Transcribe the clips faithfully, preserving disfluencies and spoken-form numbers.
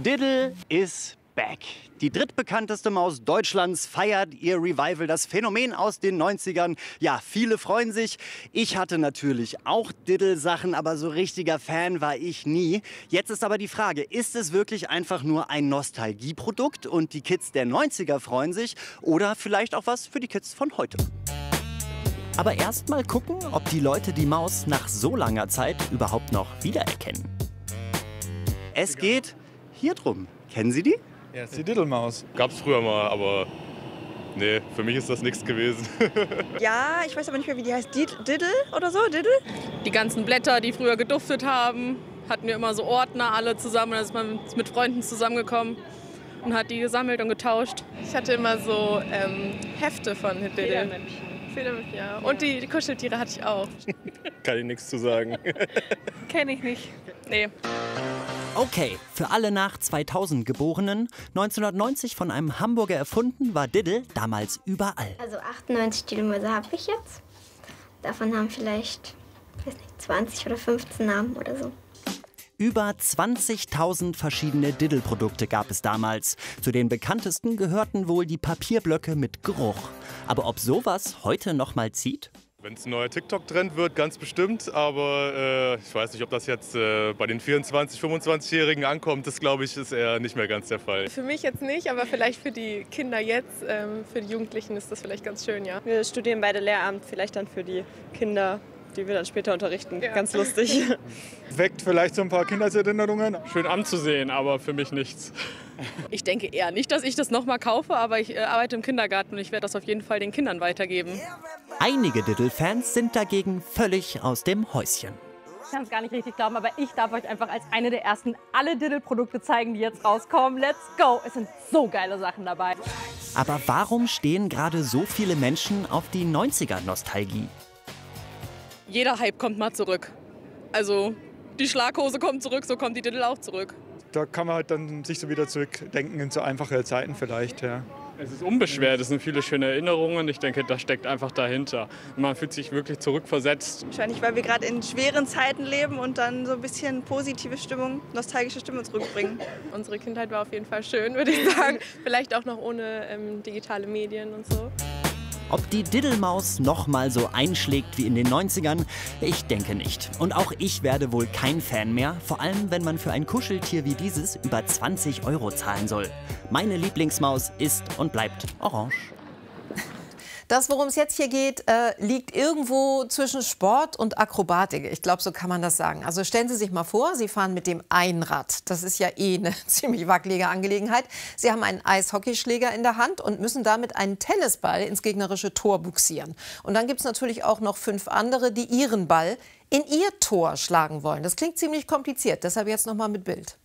Diddle is back. Die drittbekannteste Maus Deutschlands feiert ihr Revival, das Phänomen aus den neunzigern. Ja, viele freuen sich. Ich hatte natürlich auch Diddle-Sachen, aber so richtiger Fan war ich nie. Jetzt ist aber die Frage, ist es wirklich einfach nur ein Nostalgieprodukt und die Kids der neunziger freuen sich oder vielleicht auch was für die Kids von heute? Aber erst mal gucken, ob die Leute die Maus nach so langer Zeit überhaupt noch wiedererkennen. Es geht hier drum. Kennen Sie die? Ja, das ist die Diddle-Maus. Gab's früher mal, aber nee, für mich ist das nichts gewesen. Ja, ich weiß aber nicht mehr, wie die heißt. Diddle oder so? Diddle? Die ganzen Blätter, die früher geduftet haben, hatten wir immer so Ordner alle zusammen. Da ist man mit Freunden zusammengekommen und hat die gesammelt und getauscht. Ich hatte immer so ähm, Hefte von Diddle. Federmännchen. Federmännchen, ja. Und die, die Kuscheltiere hatte ich auch. Kann ich nichts zu sagen. Kenne ich nicht. Nee. Okay, für alle nach zweitausend Geborenen, neunzehnhundertneunzig von einem Hamburger erfunden, war Diddle damals überall. Also achtundneunzig Diddle-Mäuse habe ich jetzt. Davon haben vielleicht, weiß nicht, zwanzig oder fünfzehn Namen oder so. Über zwanzigtausend verschiedene Diddle-Produkte gab es damals. Zu den bekanntesten gehörten wohl die Papierblöcke mit Geruch. Aber ob sowas heute noch mal zieht? Wenn es ein neuer TikTok-Trend wird, ganz bestimmt. Aber äh, ich weiß nicht, ob das jetzt äh, bei den vierundzwanzig-, fünfundzwanzigjährigen ankommt. Das, glaube ich, ist eher nicht mehr ganz der Fall. Für mich jetzt nicht, aber vielleicht für die Kinder jetzt, ähm, für die Jugendlichen ist das vielleicht ganz schön, ja. Wir studieren beide Lehramt, vielleicht dann für die Kinder, die wir dann später unterrichten. Ja. Ganz lustig. Weckt vielleicht so ein paar Kindheitserinnerungen. Schön anzusehen, aber für mich nichts. Ich denke eher nicht, dass ich das nochmal kaufe, aber ich äh, arbeite im Kindergarten und ich werde das auf jeden Fall den Kindern weitergeben. Einige Diddle-Fans sind dagegen völlig aus dem Häuschen. Ich kann es gar nicht richtig glauben, aber ich darf euch einfach als eine der ersten alle Diddle-Produkte zeigen, die jetzt rauskommen. Let's go! Es sind so geile Sachen dabei. Aber warum stehen gerade so viele Menschen auf die neunziger-Nostalgie? Jeder Hype kommt mal zurück. Also die Schlaghose kommt zurück, so kommt die Diddle auch zurück. Da kann man halt dann sich so wieder zurückdenken in so einfache Zeiten vielleicht, ja. Es ist unbeschwert, es sind viele schöne Erinnerungen. Ich denke, das steckt einfach dahinter. Und man fühlt sich wirklich zurückversetzt. Wahrscheinlich, weil wir gerade in schweren Zeiten leben und dann so ein bisschen positive Stimmung, nostalgische Stimmung zurückbringen. Unsere Kindheit war auf jeden Fall schön, würde ich sagen. Vielleicht auch noch ohne ähm, digitale Medien und so. Ob die Diddle-Maus noch mal so einschlägt wie in den neunzigern? Ich denke nicht. Und auch ich werde wohl kein Fan mehr, vor allem wenn man für ein Kuscheltier wie dieses über zwanzig Euro zahlen soll. Meine Lieblingsmaus ist und bleibt orange. Das, worum es jetzt hier geht, äh, liegt irgendwo zwischen Sport und Akrobatik. Ich glaube, so kann man das sagen. Also stellen Sie sich mal vor, Sie fahren mit dem Einrad. Das ist ja eh eine ziemlich wackelige Angelegenheit. Sie haben einen Eishockeyschläger in der Hand und müssen damit einen Tennisball ins gegnerische Tor buxieren. Und dann gibt es natürlich auch noch fünf andere, die ihren Ball in ihr Tor schlagen wollen. Das klingt ziemlich kompliziert. Deshalb jetzt noch mal mit Bild.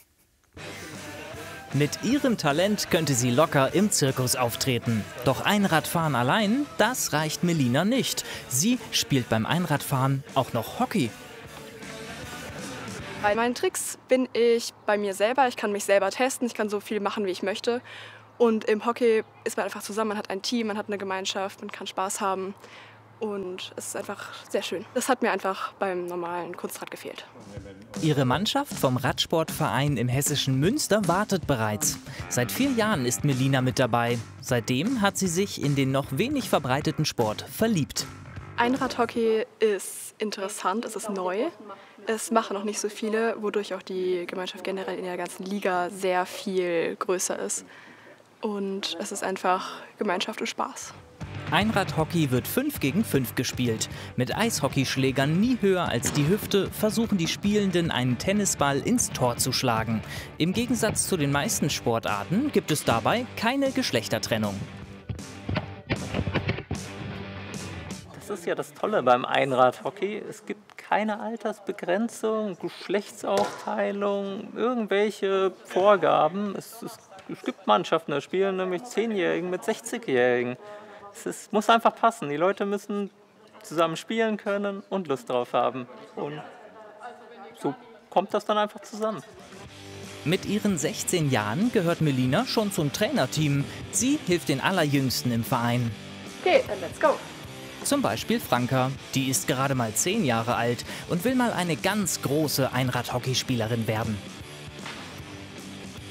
Mit ihrem Talent könnte sie locker im Zirkus auftreten. Doch Einradfahren allein, das reicht Melina nicht. Sie spielt beim Einradfahren auch noch Hockey. Bei meinen Tricks bin ich bei mir selber. Ich kann mich selber testen, ich kann so viel machen, wie ich möchte. Und im Hockey ist man einfach zusammen, man hat ein Team, man hat eine Gemeinschaft, man kann Spaß haben. Und es ist einfach sehr schön. Das hat mir einfach beim normalen Kunstrad gefehlt. Ihre Mannschaft vom Radsportverein im hessischen Münster wartet bereits. Seit vier Jahren ist Melina mit dabei. Seitdem hat sie sich in den noch wenig verbreiteten Sport verliebt. Einradhockey ist interessant, es ist neu. Es machen noch nicht so viele, wodurch auch die Gemeinschaft generell in der ganzen Liga sehr viel größer ist. Und es ist einfach Gemeinschaft und Spaß. Einradhockey wird fünf gegen fünf gespielt. Mit Eishockeyschlägern nie höher als die Hüfte versuchen die Spielenden, einen Tennisball ins Tor zu schlagen. Im Gegensatz zu den meisten Sportarten gibt es dabei keine Geschlechtertrennung. Das ist ja das Tolle beim Einradhockey. Es gibt keine Altersbegrenzung, Geschlechtsaufteilung, irgendwelche Vorgaben. Es, es, es gibt Mannschaften, da spielen nämlich Zehnjährigen mit sechzigjährigen. Es ist, muss einfach passen. Die Leute müssen zusammen spielen können und Lust drauf haben. Und so kommt das dann einfach zusammen. Mit ihren sechzehn Jahren gehört Melina schon zum Trainerteam. Sie hilft den Allerjüngsten im Verein. Okay, dann let's go. Zum Beispiel Franka. Die ist gerade mal zehn Jahre alt und will mal eine ganz große Einradhockeyspielerin werden.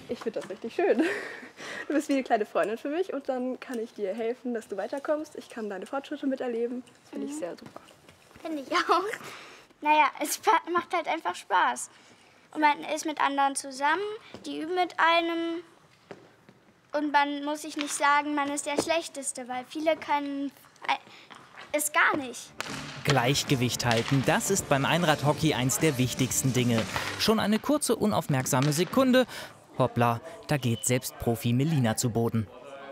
Ich finde das richtig schön. Du bist wie eine kleine Freundin für mich und dann kann ich dir helfen, dass du weiterkommst. Ich kann deine Fortschritte miterleben. Das finde ich sehr super. Finde ich auch. Naja, es macht halt einfach Spaß. Und man ist mit anderen zusammen, die üben mit einem. Und man muss sich nicht sagen, man ist der Schlechteste, weil viele können es gar nicht. Gleichgewicht halten, das ist beim Einradhockey eins der wichtigsten Dinge. Schon eine kurze, unaufmerksame Sekunde. Hoppla, da geht selbst Profi Melina zu Boden.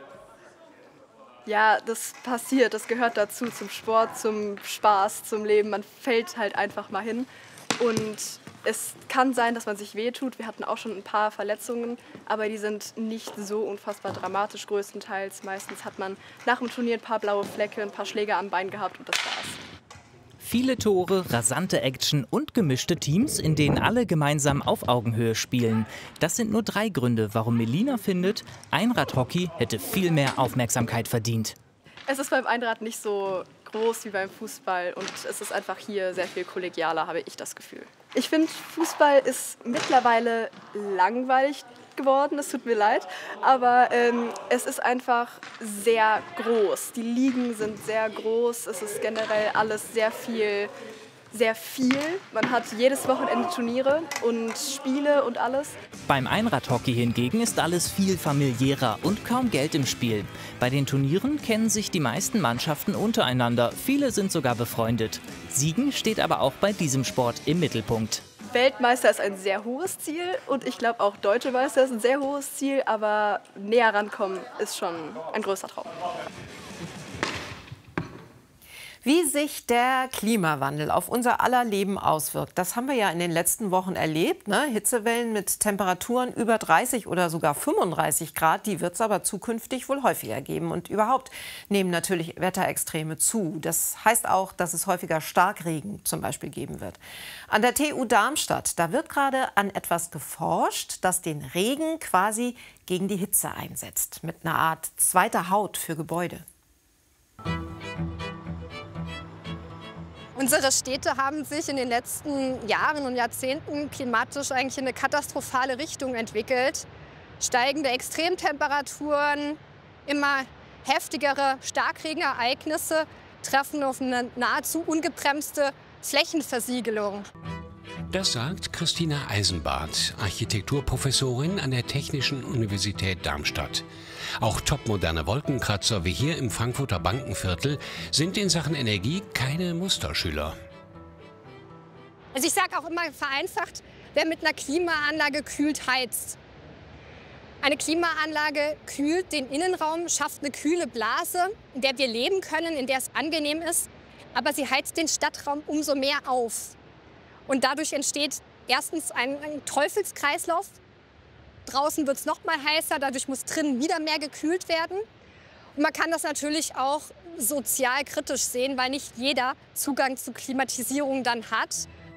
Ja, das passiert, das gehört dazu, zum Sport, zum Spaß, zum Leben. Man fällt halt einfach mal hin und es kann sein, dass man sich wehtut. Wir hatten auch schon ein paar Verletzungen, aber die sind nicht so unfassbar dramatisch größtenteils. Meistens hat man nach dem Turnier ein paar blaue Flecke, ein paar Schläge am Bein gehabt und das war's. Viele Tore, rasante Action und gemischte Teams, in denen alle gemeinsam auf Augenhöhe spielen. Das sind nur drei Gründe, warum Melina findet, Einradhockey hätte viel mehr Aufmerksamkeit verdient. Es ist beim Einrad nicht so groß wie beim Fußball und es ist einfach hier sehr viel kollegialer, habe ich das Gefühl. Ich finde, Fußball ist mittlerweile langweilig geworden, es tut mir leid, aber ähm, es ist einfach sehr groß. Die Ligen sind sehr groß, es ist generell alles sehr viel, sehr viel. Man hat jedes Wochenende Turniere und Spiele und alles. Beim Einradhockey hingegen ist alles viel familiärer und kaum Geld im Spiel. Bei den Turnieren kennen sich die meisten Mannschaften untereinander, viele sind sogar befreundet. Siegen steht aber auch bei diesem Sport im Mittelpunkt. Weltmeister ist ein sehr hohes Ziel und ich glaube auch Deutsche Meister ist ein sehr hohes Ziel, aber näher rankommen ist schon ein größer Traum. Wie sich der Klimawandel auf unser aller Leben auswirkt, das haben wir ja in den letzten Wochen erlebt. Ne? Hitzewellen mit Temperaturen über dreißig oder sogar fünfunddreißig Grad, die wird es aber zukünftig wohl häufiger geben. Und überhaupt nehmen natürlich Wetterextreme zu. Das heißt auch, dass es häufiger Starkregen zum Beispiel geben wird. An der T U Darmstadt, da wird gerade an etwas geforscht, das den Regen quasi gegen die Hitze einsetzt. Mit einer Art zweiter Haut für Gebäude. Unsere Städte haben sich in den letzten Jahren und Jahrzehnten klimatisch eigentlich in eine katastrophale Richtung entwickelt. Steigende Extremtemperaturen, immer heftigere Starkregenereignisse treffen auf eine nahezu ungebremste Flächenversiegelung. Das sagt Christina Eisenbart, Architekturprofessorin an der Technischen Universität Darmstadt. Auch topmoderne Wolkenkratzer wie hier im Frankfurter Bankenviertel sind in Sachen Energie keine Musterschüler. Also ich sage auch immer vereinfacht, wer mit einer Klimaanlage kühlt, heizt. Eine Klimaanlage kühlt den Innenraum, schafft eine kühle Blase, in der wir leben können, in der es angenehm ist, aber sie heizt den Stadtraum umso mehr auf. Und dadurch entsteht erstens ein, ein Teufelskreislauf. Draußen wird es noch mal heißer, dadurch muss drinnen wieder mehr gekühlt werden. Und man kann das natürlich auch sozial kritisch sehen, weil nicht jeder Zugang zu Klimatisierung dann hat.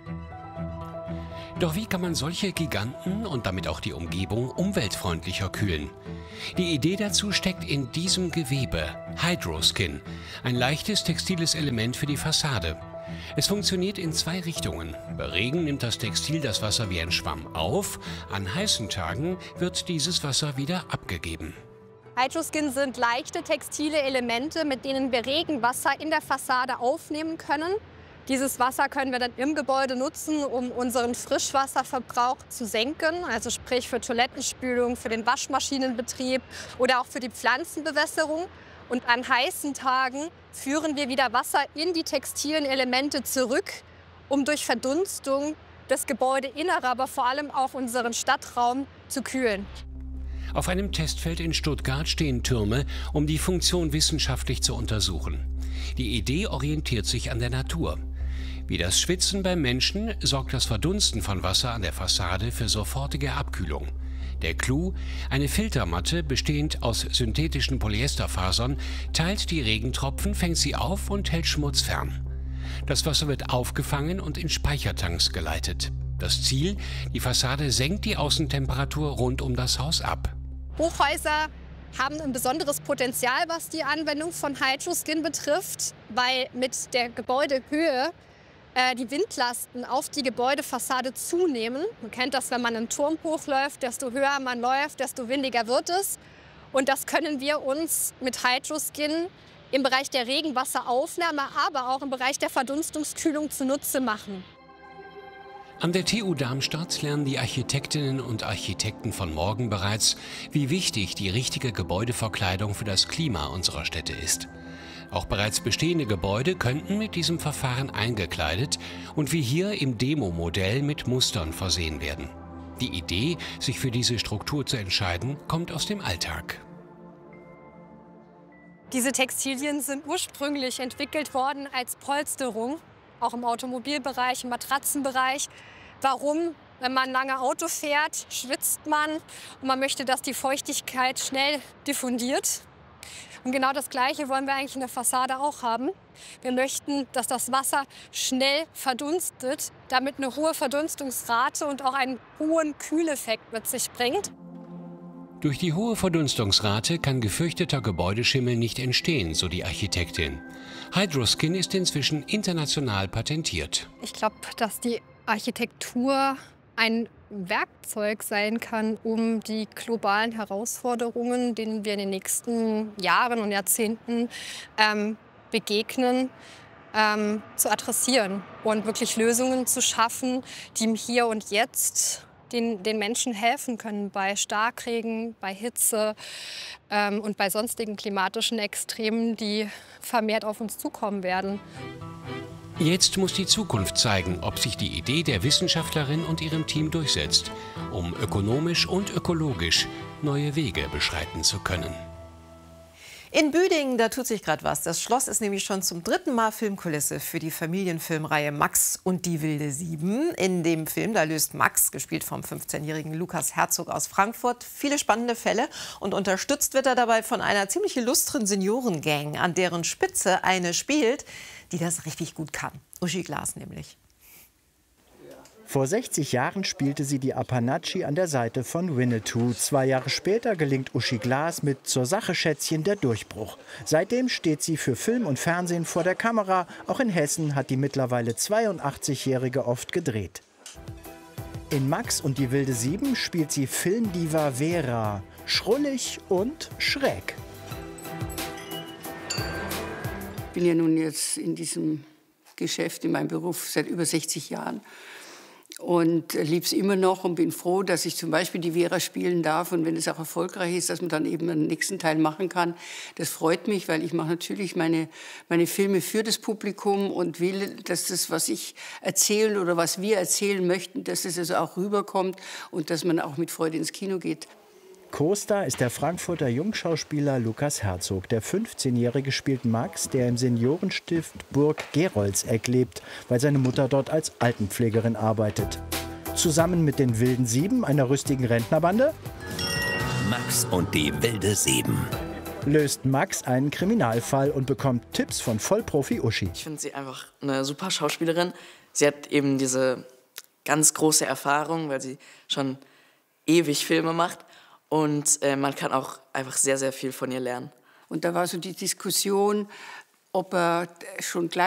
Doch wie kann man solche Giganten und damit auch die Umgebung umweltfreundlicher kühlen? Die Idee dazu steckt in diesem Gewebe, Hydroskin, ein leichtes textiles Element für die Fassade. Es funktioniert in zwei Richtungen. Bei Regen nimmt das Textil das Wasser wie ein Schwamm auf. An heißen Tagen wird dieses Wasser wieder abgegeben. Hydroskin sind leichte textile Elemente, mit denen wir Regenwasser in der Fassade aufnehmen können. Dieses Wasser können wir dann im Gebäude nutzen, um unseren Frischwasserverbrauch zu senken, also sprich für Toilettenspülung, für den Waschmaschinenbetrieb oder auch für die Pflanzenbewässerung. Und an heißen Tagen führen wir wieder Wasser in die textilen Elemente zurück, um durch Verdunstung das Gebäudeinnere, aber vor allem auch unseren Stadtraum zu kühlen. Auf einem Testfeld in Stuttgart stehen Türme, um die Funktion wissenschaftlich zu untersuchen. Die Idee orientiert sich an der Natur. Wie das Schwitzen beim Menschen sorgt das Verdunsten von Wasser an der Fassade für sofortige Abkühlung. Der Clou, eine Filtermatte bestehend aus synthetischen Polyesterfasern, teilt die Regentropfen, fängt sie auf und hält Schmutz fern. Das Wasser wird aufgefangen und in Speichertanks geleitet. Das Ziel, die Fassade senkt die Außentemperatur rund um das Haus ab. Hochhäuser haben ein besonderes Potenzial, was die Anwendung von Hydroskin betrifft, weil mit der Gebäudehöhe äh, die Windlasten auf die Gebäudefassade zunehmen. Man kennt das, wenn man einen Turm hochläuft, desto höher man läuft, desto windiger wird es. Und das können wir uns mit Hydroskin im Bereich der Regenwasseraufnahme, aber auch im Bereich der Verdunstungskühlung zunutze machen. An der T U Darmstadt lernen die Architektinnen und Architekten von morgen bereits, wie wichtig die richtige Gebäudeverkleidung für das Klima unserer Städte ist. Auch bereits bestehende Gebäude könnten mit diesem Verfahren eingekleidet und wie hier im Demo-Modell mit Mustern versehen werden. Die Idee, sich für diese Struktur zu entscheiden, kommt aus dem Alltag. Diese Textilien sind ursprünglich entwickelt worden als Polsterung, auch im Automobilbereich, im Matratzenbereich. Warum? Wenn man lange Auto fährt, schwitzt man und man möchte, dass die Feuchtigkeit schnell diffundiert. Und genau das Gleiche wollen wir eigentlich in der Fassade auch haben. Wir möchten, dass das Wasser schnell verdunstet, damit eine hohe Verdunstungsrate und auch einen hohen Kühleffekt mit sich bringt. Durch die hohe Verdunstungsrate kann gefürchteter Gebäudeschimmel nicht entstehen, so die Architektin. Hydroskin ist inzwischen international patentiert. Ich glaube, dass die Architektur ein Werkzeug sein kann, um die globalen Herausforderungen, denen wir in den nächsten Jahren und Jahrzehnten ähm, begegnen, ähm, zu adressieren und wirklich Lösungen zu schaffen, die im Hier und Jetzt Den, den Menschen helfen können bei Starkregen, bei Hitze ähm, und bei sonstigen klimatischen Extremen, die vermehrt auf uns zukommen werden. Jetzt muss die Zukunft zeigen, ob sich die Idee der Wissenschaftlerin und ihrem Team durchsetzt, um ökonomisch und ökologisch neue Wege beschreiten zu können. In Büdingen, da tut sich gerade was. Das Schloss ist nämlich schon zum dritten Mal Filmkulisse für die Familienfilmreihe Max und die wilde Sieben. In dem Film, da löst Max, gespielt vom fünfzehnjährigen Lukas Herzog aus Frankfurt, viele spannende Fälle. Und unterstützt wird er dabei von einer ziemlich illustren Seniorengang, an deren Spitze eine spielt, die das richtig gut kann. Uschi Glas nämlich. Vor sechzig Jahren spielte sie die Apanatschi an der Seite von Winnetou. Zwei Jahre später gelingt Uschi Glas mit Zur Sache Schätzchen der Durchbruch. Seitdem steht sie für Film und Fernsehen vor der Kamera. Auch in Hessen hat die mittlerweile zweiundachtzigjährige oft gedreht. In Max und die wilde Sieben spielt sie Filmdiva Vera. Schrullig und schräg. Ich bin ja nun jetzt in diesem Geschäft, in meinem Beruf seit über sechzig Jahren. Und liebe es immer noch und bin froh, dass ich zum Beispiel die Vera spielen darf. Und wenn es auch erfolgreich ist, dass man dann eben einen nächsten Teil machen kann. Das freut mich, weil ich mache natürlich meine, meine Filme für das Publikum und will, dass das, was ich erzählen oder was wir erzählen möchten, dass es also auch rüberkommt und dass man auch mit Freude ins Kino geht. Co-Star ist der Frankfurter Jungschauspieler Lukas Herzog. Der fünfzehnjährige spielt Max, der im Seniorenstift Burg Gerolzegg lebt, weil seine Mutter dort als Altenpflegerin arbeitet. Zusammen mit den wilden Sieben, einer rüstigen Rentnerbande, Max und die wilde Sieben, löst Max einen Kriminalfall und bekommt Tipps von Vollprofi Uschi. Ich finde sie einfach eine super Schauspielerin. Sie hat eben diese ganz große Erfahrung, weil sie schon ewig Filme macht. Und äh, man kann auch einfach sehr, sehr viel von ihr lernen. Und da war so die Diskussion, ob er schon gleich